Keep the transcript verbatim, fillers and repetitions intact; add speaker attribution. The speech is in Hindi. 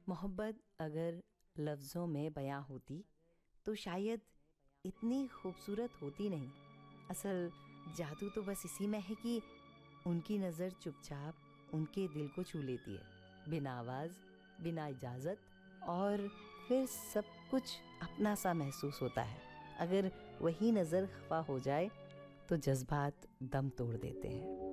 Speaker 1: मोहब्बत अगर लफ्ज़ों में बयां होती तो शायद इतनी खूबसूरत होती नहीं। असल जादू तो बस इसी में है कि उनकी नज़र चुपचाप उनके दिल को छू लेती है, बिना आवाज़, बिना इजाज़त, और फिर सब कुछ अपना सा महसूस होता है। अगर वही नज़र खफा हो जाए तो जज्बात दम तोड़ देते हैं।